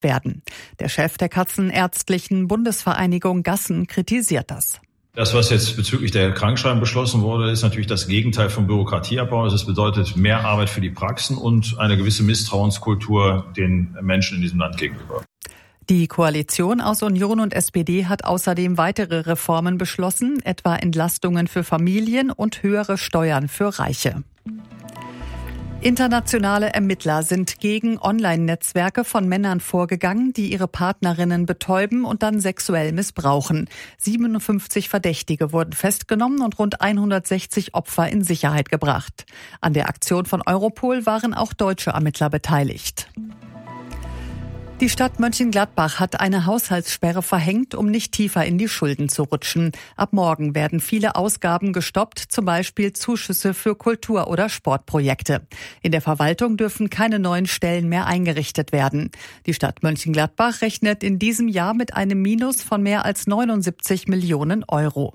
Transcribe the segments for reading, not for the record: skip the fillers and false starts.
werden. Der Chef der Kassenärztlichen Bundesvereinigung Gassen kritisiert das. Das, was jetzt bezüglich der Krankschreiben beschlossen wurde, ist natürlich das Gegenteil von Bürokratieabbau. Es bedeutet mehr Arbeit für die Praxen und eine gewisse Misstrauenskultur den Menschen in diesem Land gegenüber. Die Koalition aus Union und SPD hat außerdem weitere Reformen beschlossen, etwa Entlastungen für Familien und höhere Steuern für Reiche. Internationale Ermittler sind gegen Online-Netzwerke von Männern vorgegangen, die ihre Partnerinnen betäuben und dann sexuell missbrauchen. 57 Verdächtige wurden festgenommen und rund 160 Opfer in Sicherheit gebracht. An der Aktion von Europol waren auch deutsche Ermittler beteiligt. Die Stadt Mönchengladbach hat eine Haushaltssperre verhängt, um nicht tiefer in die Schulden zu rutschen. Ab morgen werden viele Ausgaben gestoppt, zum Beispiel Zuschüsse für Kultur- oder Sportprojekte. In der Verwaltung dürfen keine neuen Stellen mehr eingerichtet werden. Die Stadt Mönchengladbach rechnet in diesem Jahr mit einem Minus von mehr als 79 Millionen Euro.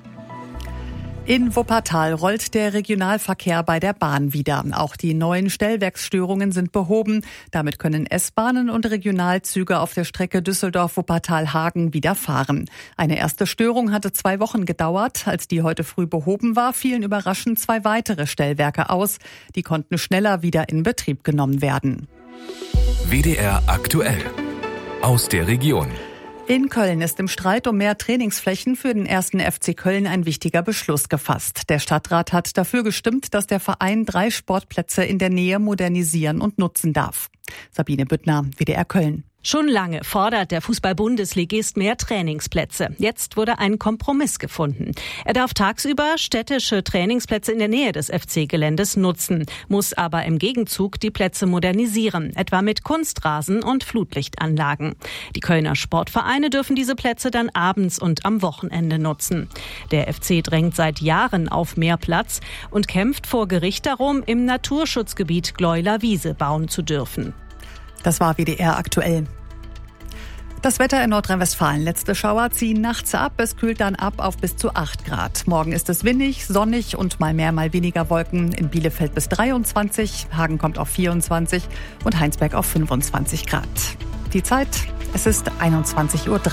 In Wuppertal rollt der Regionalverkehr bei der Bahn wieder. Auch die neuen Stellwerksstörungen sind behoben. Damit können S-Bahnen und Regionalzüge auf der Strecke Düsseldorf-Wuppertal-Hagen wieder fahren. Eine erste Störung hatte 2 Wochen gedauert. Als die heute früh behoben war, fielen überraschend 2 weitere Stellwerke aus. Die konnten schneller wieder in Betrieb genommen werden. WDR aktuell. Aus der Region. In Köln ist im Streit um mehr Trainingsflächen für den 1. FC Köln ein wichtiger Beschluss gefasst. Der Stadtrat hat dafür gestimmt, dass der Verein 3 Sportplätze in der Nähe modernisieren und nutzen darf. Sabine Büttner, WDR Köln. Schon lange fordert der Fußball-Bundesligist mehr Trainingsplätze. Jetzt wurde ein Kompromiss gefunden. Er darf tagsüber städtische Trainingsplätze in der Nähe des FC-Geländes nutzen, muss aber im Gegenzug die Plätze modernisieren, etwa mit Kunstrasen und Flutlichtanlagen. Die Kölner Sportvereine dürfen diese Plätze dann abends und am Wochenende nutzen. Der FC drängt seit Jahren auf mehr Platz und kämpft vor Gericht darum, im Naturschutzgebiet Gleuler Wiese bauen zu dürfen. Das war WDR aktuell. Das Wetter in Nordrhein-Westfalen. Letzte Schauer ziehen nachts ab. Es kühlt dann ab auf bis zu 8 Grad. Morgen ist es windig, sonnig und mal mehr, mal weniger Wolken. In Bielefeld bis 23, Hagen kommt auf 24 und Heinsberg auf 25 Grad. Die Zeit, es ist 21:03 Uhr.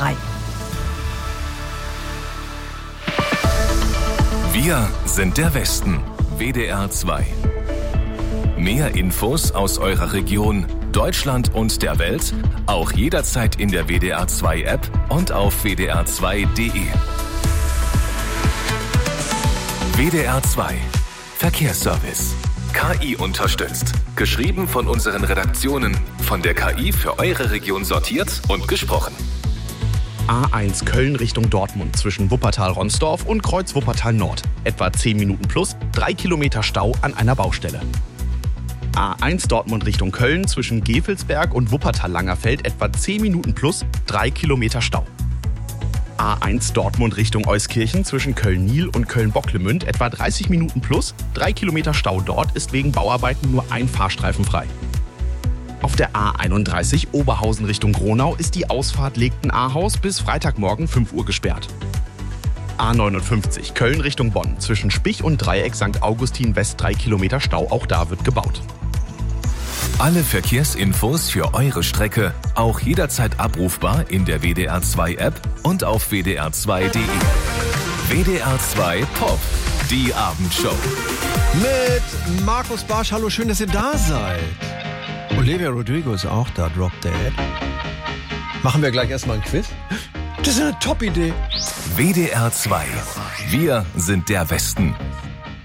Wir sind der Westen. WDR 2. Mehr Infos aus eurer Region, Deutschland und der Welt, auch jederzeit in der WDR 2 App und auf wdr2.de. WDR 2 Verkehrsservice. KI unterstützt. Geschrieben von unseren Redaktionen. Von der KI für eure Region sortiert und gesprochen. A1 Köln Richtung Dortmund zwischen Wuppertal-Ronsdorf und Kreuz Wuppertal-Nord. Etwa 10 Minuten plus, 3 Kilometer Stau an einer Baustelle. A1 Dortmund Richtung Köln zwischen Gevelsberg und Wuppertal-Langerfeld etwa 10 Minuten plus 3 Kilometer Stau. A1 Dortmund Richtung Euskirchen zwischen Köln-Niel und Köln-Bocklemünd etwa 30 Minuten plus 3 Kilometer Stau. Dort ist wegen Bauarbeiten nur ein Fahrstreifen frei. Auf der A31 Oberhausen Richtung Gronau ist die Ausfahrt Legten-Ahaus bis Freitagmorgen 5 Uhr gesperrt. A59 Köln Richtung Bonn zwischen Spich und Dreieck St. Augustin West 3 Kilometer Stau. Auch da wird gebaut. Alle Verkehrsinfos für eure Strecke auch jederzeit abrufbar in der WDR 2 App und auf wdr2.de. WDR 2 Pop, die Abendshow. Mit Markus Barsch. Hallo, schön, dass ihr da seid. Olivia Rodrigo ist auch da, Drop Dead. Machen wir gleich erstmal ein Quiz? Das ist eine Top-Idee. WDR 2. Wir sind der Westen.